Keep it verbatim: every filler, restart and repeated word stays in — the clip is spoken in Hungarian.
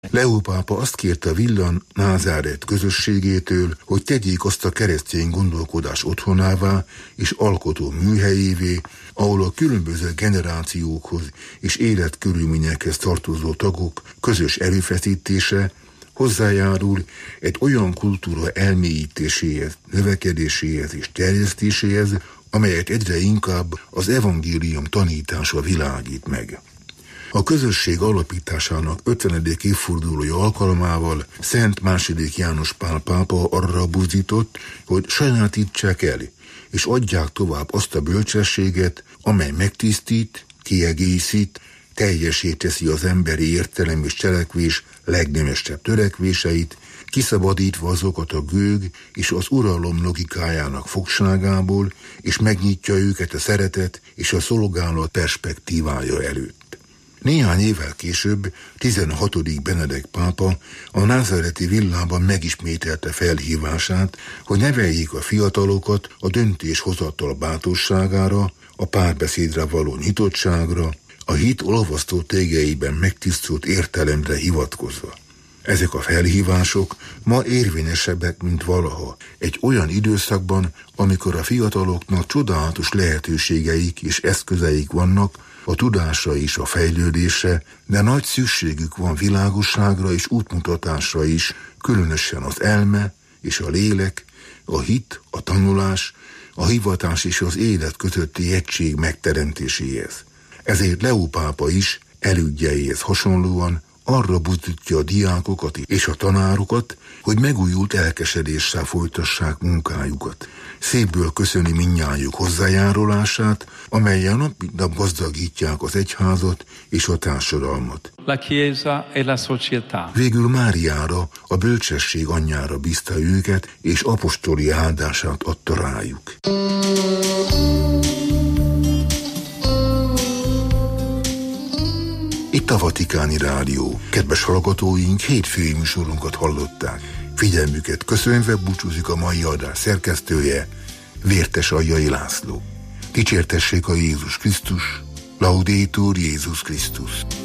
Leó pápa azt kérte a Villa Názáret közösségétől, hogy tegyék azt a keresztény gondolkodás otthonává és alkotó műhelyévé, ahol a különböző generációkhoz és életkörülményekhez tartozó tagok közös erőfeszítése hozzájárul egy olyan kultúra elmélyítéséhez, növekedéséhez és terjesztéséhez, amelyet egyre inkább az evangélium tanítása világít meg. A közösség alapításának ötvenedik évfordulója alkalmával Szent második János Pál pápa arra buzdított, hogy sajátítsák el és adják tovább azt a bölcsességet, amely megtisztít, kiegészít, teljesé teszi az emberi értelem és cselekvés legnemesebb törekvéseit, kiszabadítva azokat a gőg és az uralom logikájának fogságából, és megnyitja őket a szeretet és a szolgálat perspektívája előtt. Néhány évvel később tizenhatodik Benedek pápa a názáreti villában megismételte felhívását, hogy neveljék a fiatalokat a döntéshozatal bátorságára, a párbeszédre való nyitottságra, a hit olvasztó tégeiben megtisztult értelemre hivatkozva. Ezek a felhívások ma érvényesebbek, mint valaha, egy olyan időszakban, amikor a fiataloknak csodálatos lehetőségeik és eszközeik vannak, a tudásra és a fejlődésre, de nagy szükségük van világosságra és útmutatásra is, különösen az elme és a lélek, a hit, a tanulás, a hivatás és az élet közötti egység megteremtéséhez. Ezért Leó pápa is elődjeihez hasonlóan arra buzdítja a diákokat és a tanárokat, hogy megújult elkesedéssel folytassák munkájukat. Szépből köszöni mindnyájuk hozzájárulását, amellyel nap mint nap gazdagítják az egyházat és a társadalmat. La Chiesa e la società. Végül Máriára, a bölcsesség anyjára bízta őket, és apostoli áldását adta rájuk. Itt a Vatikáni Rádió. Kedves hallgatóink, hétfői műsorunkat hallották. Figyelmüket köszönve búcsúzik a mai adás szerkesztője, Vértes Aljai László. Dicsértessék a Jézus Krisztus, Laudetur Jézus Krisztus.